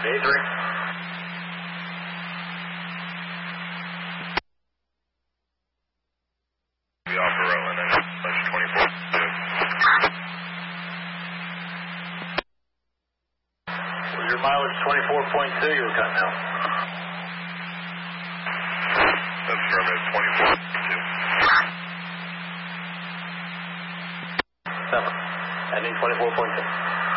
83. Be off the road and then lunch 24. Well, your mileage 24.2 you were cutting out. That's affirmative, 24. 7. Ending 24.2.